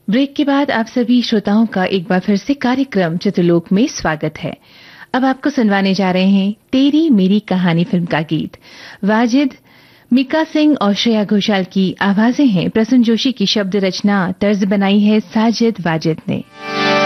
Break के बाद आप सभी श्रोताओं का एक बार फिर से कार्यक्रम चित्रलोक में स्वागत है। अब आपको सुनवाने जा रहे हैं तेरी मेरी कहानी फिल्म का गीत। वाजिद, मीका सिंह और श्रेया घोषाल की आवाजें हैं। प्रसून जोशी की शब्द रचना, तर्ज बनाई है साजिद वाजिद ने।